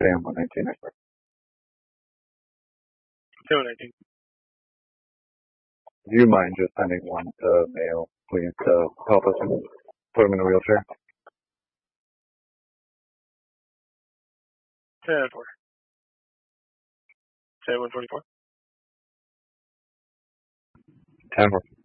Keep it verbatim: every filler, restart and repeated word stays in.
Damn, one nineteen. Two nineteen. Do you mind just sending one to mail, please, to help us put him in a wheelchair? ten four. Say one forty four. ten four.